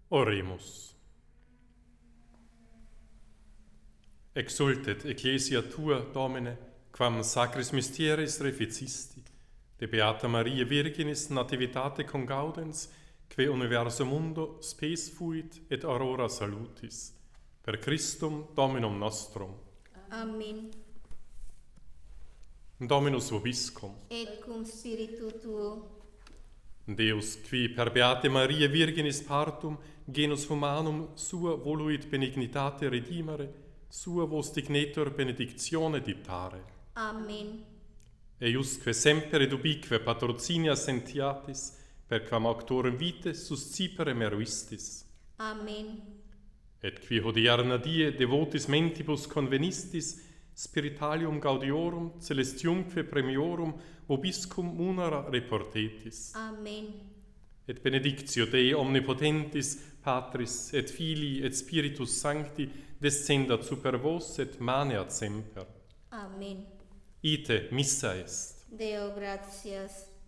Oremus. Exultet ecclesia tua, Domine, quam sacris mysteris reficisti, de beata Maria Virginis nativitate congaudens, que universum mundo spes fuit et aurora salutis, per Christum Dominum nostrum. Amen. Dominus vobiscum. Et cum spiritu tuo. Deus, qui per beate Maria Virginis partum genus humanum sua voluit benignitate redimere, sua vos dignetur benedictione dictare. Amen. Eiusque semper et ubique patrocinia sentiatis, per quam auctorem vitae suscipere meruistis. Amen. Et qui hodierna die devotis mentibus convenistis, spiritalium gaudiorum, celestiumque premiorum, vobiscum munera reportetis. Amen. Et benedictio Dei omnipotentis, Patris, et Filii, et Spiritus Sancti, descendat super vos, et maneat semper. Amen. Ite missa est. Deo gratias.